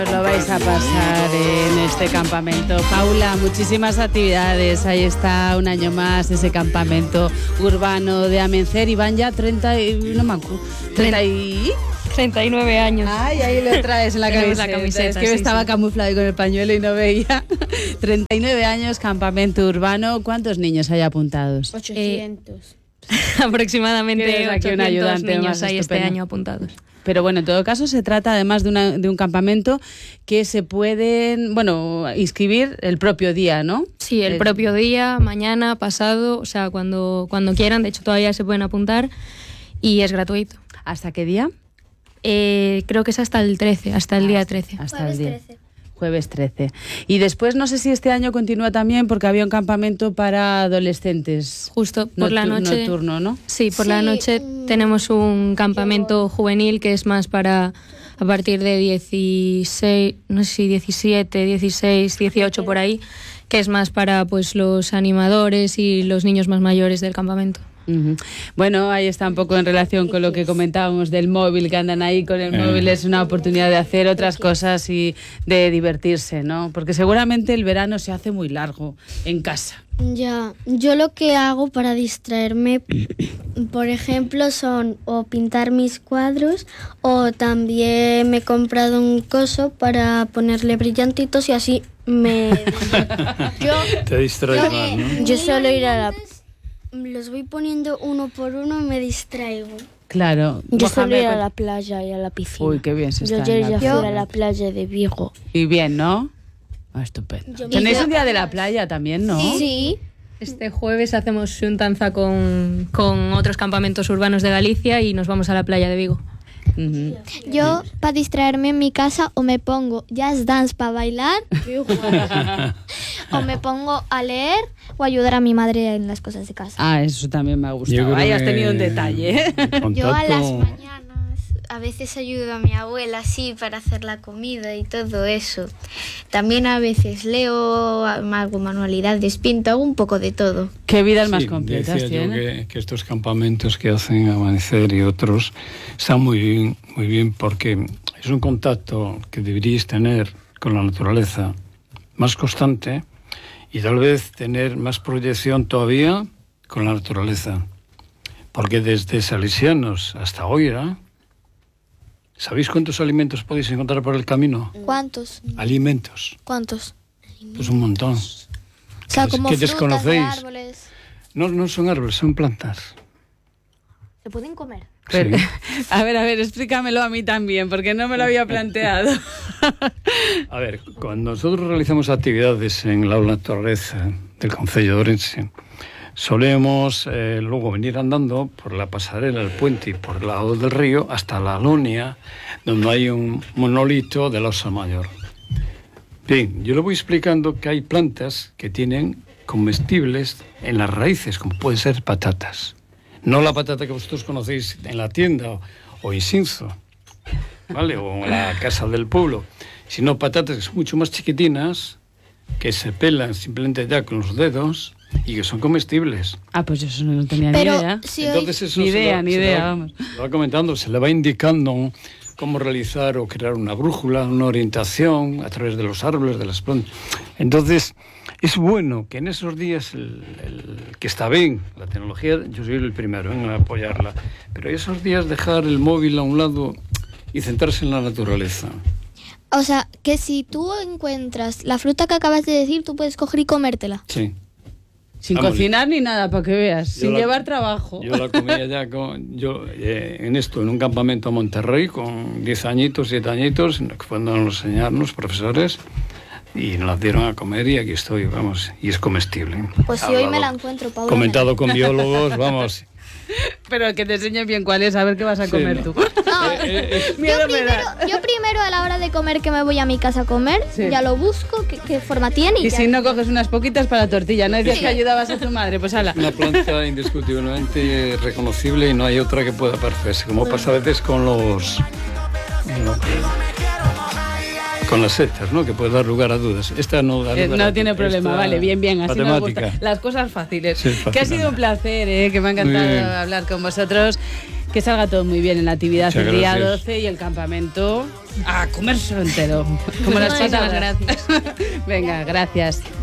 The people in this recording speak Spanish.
Os lo vais a pasar en este campamento. Paula, muchísimas actividades. Ahí está un año más ese campamento urbano de Amencer. Y van ya 39 años. Ay, ahí lo traes en la camiseta. Es que sí, estaba sí. camuflado ahí con el pañuelo y no veía. 39 años, campamento urbano. ¿Cuántos niños hay apuntados? 800. Aproximadamente Tienes aquí un 800 ayudante niños más hay este estupendo. año apuntados. Pero bueno, en todo caso se trata además de un campamento que se pueden, inscribir el propio día, ¿no? Sí, el propio día, mañana, pasado, o sea, cuando quieran. De hecho, todavía se pueden apuntar y es gratuito. ¿Hasta qué día? Creo que es hasta el 13, hasta el día 13. Hasta el día. Jueves 13. Y después no sé si este año continúa también porque había un campamento para adolescentes. Justo por la noche. Nocturno, ¿no? Sí, por la noche tenemos un campamento juvenil que es más para a partir de 16, no sé si 17, 16, 18 por ahí, que es más para pues los animadores y los niños más mayores del campamento. Uh-huh. Bueno, ahí está un poco en relación con lo que comentábamos del móvil, que andan ahí con el móvil. Es una oportunidad de hacer otras cosas y de divertirse, ¿no? Porque seguramente el verano se hace muy largo en casa. Ya, yo lo que hago para distraerme, por ejemplo, son o pintar mis cuadros o también me he comprado un coso para ponerle brillantitos y así te distraes más, ¿no? Yo suelo ir a la... Los voy poniendo uno por uno y me distraigo. Claro. Yo suelo ir a la playa y a la piscina. Uy, qué bien se está. Yo ayer ya fui playa. a la playa de Vigo. Y bien, ¿no? Estupendo. Tenéis un día de la playa también, ¿no? Sí. Este jueves hacemos juntanza con otros campamentos urbanos de Galicia y nos vamos a la playa de Vigo. Uh-huh. Yo, para distraerme en mi casa, o me pongo jazz dance para bailar, o me pongo a leer o ayudar a mi madre en las cosas de casa. Ah, eso también me ha gustado. Ahí has tenido un detalle, ¿eh? Yo a las mañanas a veces ayudo a mi abuela así para hacer la comida y todo eso. También a veces leo, hago manualidades, pinto, hago un poco de todo. ¿Qué vidas más completas decía tienen? yo que estos campamentos que hacen Amanecer y otros están muy bien porque es un contacto que deberíais tener con la naturaleza más constante y tal vez tener más proyección todavía con la naturaleza. Porque desde Salesianos hasta Oira, ¿sabéis cuántos alimentos podéis encontrar por el camino? ¿Cuántos? Alimentos. ¿Cuántos? Pues un montón. O sea, como que frutas, desconocéis. árboles. No son árboles, son plantas. ¿Se pueden comer? Pero, Sí. a ver, explícamelo a mí también, porque no me lo había planteado. A ver, cuando nosotros realizamos actividades en la aula naturaleza del Concello de Ourense, solemos luego venir andando por la pasarela, el puente y por el lado del río hasta la Lonia, donde hay un monolito de la Osa Mayor. Bien, yo le voy explicando que hay plantas que tienen comestibles en las raíces, como pueden ser patatas. No la patata que vosotros conocéis en la tienda o en Sinzo, ¿vale? O en la casa del pueblo, sino patatas que son mucho más chiquitinas, que se pelan simplemente ya con los dedos y que son comestibles. Ah, pues eso no tenía Pero ni idea. si Entonces eso Ni se idea, le vamos. va comentando, se le va indicando cómo realizar o crear una brújula, una orientación a través de los árboles, de las plantas. Entonces, es bueno que en esos días, que está bien, la tecnología, yo soy el primero en apoyarla, pero esos días dejar el móvil a un lado y centrarse en la naturaleza. O sea, que si tú encuentras la fruta que acabas de decir, tú puedes coger y comértela. Sí. Sin Vamos, cuando ni nada, para que veas. Sin la- llevar trabajo. Yo la comía ya en un campamento a Monterrey con 10 añitos, 7 añitos, que fueron a enseñarnos profesores y nos la dieron a comer y aquí estoy, vamos, y es comestible. Pues si hoy me la encuentro, Paula. Comentado con biólogos, vamos. Pero que te enseñen bien cuál es, a ver qué vas a Sí, comer no. tú. Yo primero a la hora de comer que me voy a mi casa a comer, Sí. ya lo busco, qué forma tiene y Y ya. si no, coges unas poquitas para la tortilla. ¿No decías Sí. que ayudabas a tu madre? Pues ala. Una planta indiscutiblemente reconocible y no hay otra que pueda parecerse, como pasa a veces con con las setas, ¿no? Que puede dar lugar a dudas. Esta no da lugar a No dudas. tiene problema, Esta vale, bien, así me matemática. gusta. Las cosas fáciles. Sí, Que ha sido un placer, que me ha Muy bien. encantado hablar con vosotros. Que salga todo muy bien en la actividad Muchas el día gracias. 12 y el campamento a comérselo entero. Como las Muchísimas patatas. gracias. Venga, gracias.